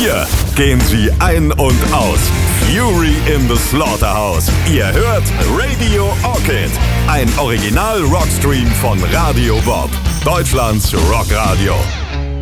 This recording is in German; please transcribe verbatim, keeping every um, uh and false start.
Hier gehen sie ein und aus. Fury in the Slaughterhouse. Ihr hört Radio Orchid, ein Original-Rockstream von Radio Bob, Deutschlands Rockradio.